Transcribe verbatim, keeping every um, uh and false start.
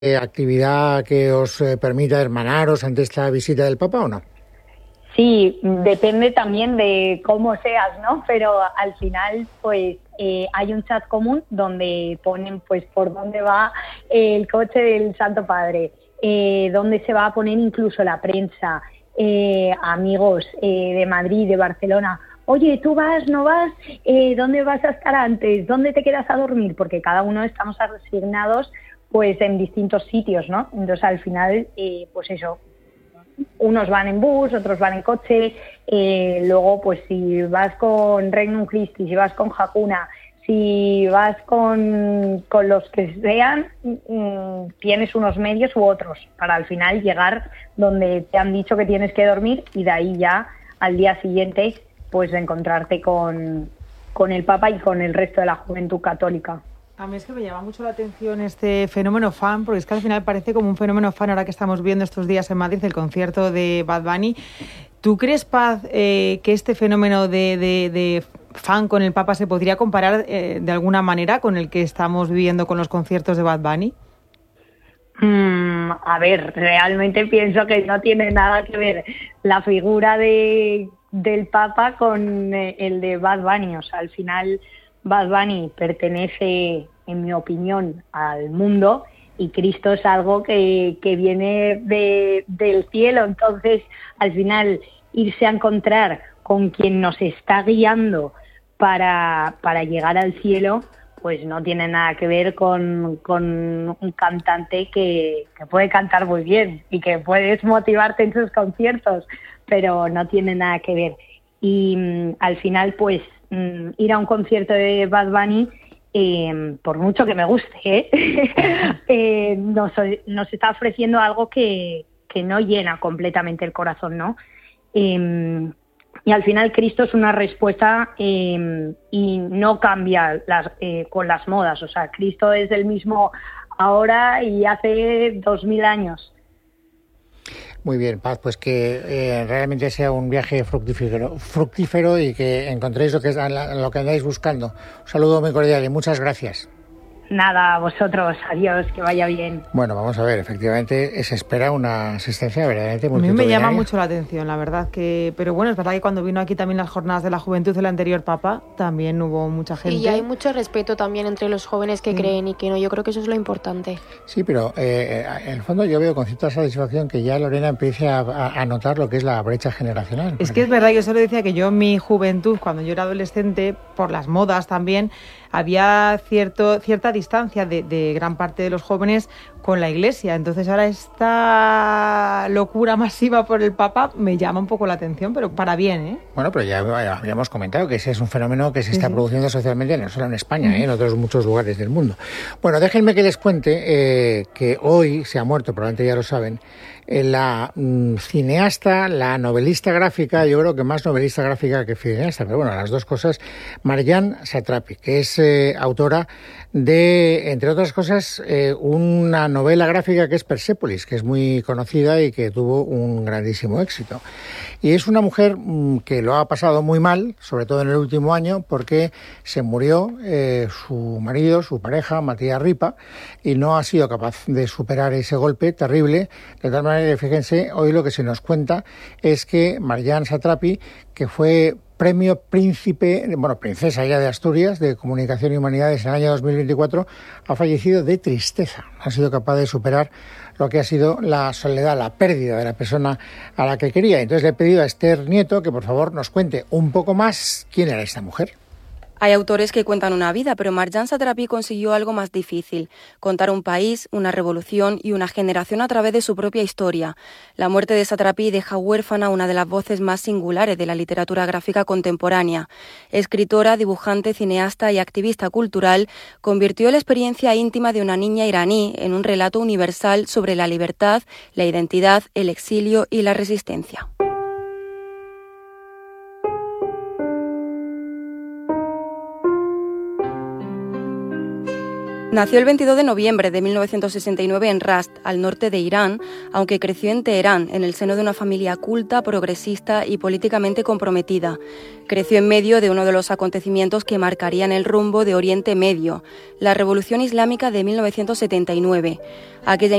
eh, actividad que os eh, permita hermanaros ante esta visita del Papa o no? Sí, depende también de cómo seas, ¿no? Pero al final, pues eh, hay un chat común donde ponen, pues, por dónde va el coche del Santo Padre, eh, dónde se va a poner incluso la prensa, eh, amigos eh, de Madrid, de Barcelona. Oye, ¿tú vas, no vas? Eh, ¿Dónde vas a estar antes? ¿Dónde te quedas a dormir? Porque cada uno estamos asignados, pues, en distintos sitios, ¿no? Entonces, al final, eh, pues eso. Unos van en bus, otros van en coche, eh, luego pues si vas con Regnum Christi, si vas con Hakuna, si vas con, con los que sean, mmm, tienes unos medios u otros para al final llegar donde te han dicho que tienes que dormir y de ahí ya al día siguiente pues encontrarte con, con el Papa y con el resto de la juventud católica. A mí es que me llama mucho la atención este fenómeno fan, porque es que al final parece como un fenómeno fan ahora que estamos viendo estos días en Madrid el concierto de Bad Bunny. ¿Tú crees, Paz, eh, que este fenómeno de, de, de fan con el Papa se podría comparar eh, de alguna manera con el que estamos viviendo con los conciertos de Bad Bunny? Mm, a ver, realmente pienso que no tiene nada que ver la figura de, del Papa con eh, el de Bad Bunny. O sea, al final Bad Bunny pertenece, en mi opinión, al mundo y Cristo es algo que, que viene de, del cielo. Entonces, al final, irse a encontrar con quien nos está guiando para, para llegar al cielo, pues no tiene nada que ver con, con un cantante que, que puede cantar muy bien y que puedes motivarte en sus conciertos, pero no tiene nada que ver. Y mm, al final, pues, ir a un concierto de Bad Bunny, eh, por mucho que me guste, ¿eh? eh, nos, nos está ofreciendo algo que, que no llena completamente el corazón, ¿no? Eh, y al final Cristo es una respuesta eh, y no cambia las, eh, con las modas. O sea, Cristo es el mismo ahora y hace dos mil años. Muy bien, Paz, pues que eh, realmente sea un viaje fructífero, fructífero y que encontréis lo que, es, lo que andáis buscando. Un saludo muy cordial y muchas gracias. Nada, a vosotros, adiós, que vaya bien. Bueno, vamos a ver, efectivamente se espera una asistencia verdaderamente multitudinaria. A mí me llama mucho la atención, la verdad, que pero bueno, es verdad que cuando vino aquí también las jornadas de la juventud del anterior Papa, también hubo mucha gente. Y hay mucho respeto también entre los jóvenes que sí. creen y que no, yo creo que eso es lo importante. Sí, pero eh, en el fondo yo veo con cierta satisfacción que ya Lorena empiece a, a, a notar lo que es la brecha generacional. Es que es verdad, yo solo decía que yo en mi juventud, cuando yo era adolescente, por las modas también, había cierto cierta distancia de, de gran parte de los jóvenes con la Iglesia. Entonces ahora esta locura masiva por el Papa me llama un poco la atención, pero para bien, ¿eh? Bueno, pero ya habíamos comentado que ese es un fenómeno que se está sí, sí. produciendo socialmente, no solo en España, uh-huh. ¿eh? En otros muchos lugares del mundo. Bueno, déjenme que les cuente eh, que hoy se ha muerto, probablemente ya lo saben, eh, la mm, cineasta, la novelista gráfica, yo creo que más novelista gráfica que cineasta, pero bueno, las dos cosas, Marjane Satrapi, que es eh, autora de, entre otras cosas, eh, una novela gráfica que es Persépolis, que es muy conocida y que tuvo un grandísimo éxito. Y es una mujer mmm, que lo ha pasado muy mal, sobre todo en el último año, porque se murió eh, su marido, su pareja, Matías Ripa, y no ha sido capaz de superar ese golpe terrible. De tal manera que, fíjense, hoy lo que se nos cuenta es que Marjane Satrapi, que fue Premio Príncipe, bueno, Princesa ya de Asturias, de Comunicación y Humanidades en el año dos mil veinticuatro, ha fallecido de tristeza. No ha sido capaz de superar lo que ha sido la soledad, la pérdida de la persona a la que quería. Entonces le he pedido a Esther Nieto que por favor nos cuente un poco más quién era esta mujer. Hay autores que cuentan una vida, pero Marjane Satrapi consiguió algo más difícil, contar un país, una revolución y una generación a través de su propia historia. La muerte de Satrapi deja huérfana una de las voces más singulares de la literatura gráfica contemporánea. Escritora, dibujante, cineasta y activista cultural, convirtió la experiencia íntima de una niña iraní en un relato universal sobre la libertad, la identidad, el exilio y la resistencia. Nació el veintidós de noviembre de mil novecientos sesenta y nueve en Rast, al norte de Irán, aunque creció en Teherán, en el seno de una familia culta, progresista y políticamente comprometida. Creció en medio de uno de los acontecimientos que marcarían el rumbo de Oriente Medio, la Revolución Islámica de mil novecientos setenta y nueve. Aquella